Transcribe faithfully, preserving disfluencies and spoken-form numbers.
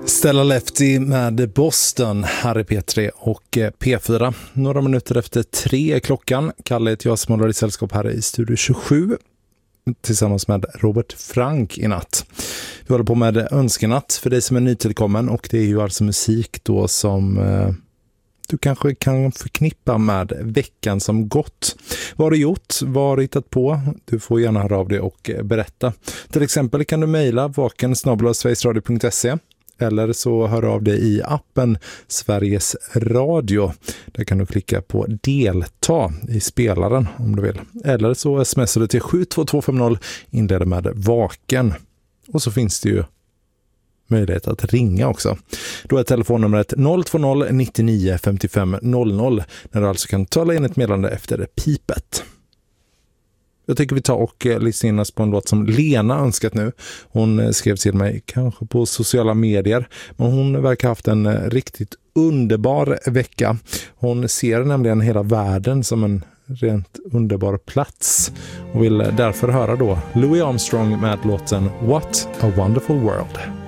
Stella Lefty med Boston, här är P tre och P fyra. Några minuter efter tre är klockan. Kalle heter jag som håller i sällskap här i Studio tjugosju tillsammans med Robert Frank i natt. Vi håller på med önskenatt för dig som är nytillkommen, och det är ju alltså musik då som eh, du kanske kan förknippa med veckan som gått. Vad har du gjort? Vad har du hittat på? Du får gärna höra av dig och berätta. Till exempel kan du mejla vaken snabel-a sverigesradio punkt se. Eller så hör av dig i appen Sveriges Radio. Där kan du klicka på delta i spelaren om du vill. Eller så smsar du till sju två två fem noll, inleder med vaken. Och så finns det ju möjlighet att ringa också. Då är telefonnumret noll två noll nittionio femtiofem noll noll, när du alltså kan tala in ett meddelande efter pipet. Jag tycker vi tar och lyssnar in oss på en låt som Lena önskat nu. Hon skrev till mig, kanske på sociala medier, men hon verkar ha haft en riktigt underbar vecka. Hon ser nämligen hela världen som en rent underbar plats och vill därför höra då Louis Armstrong med låten What a Wonderful World.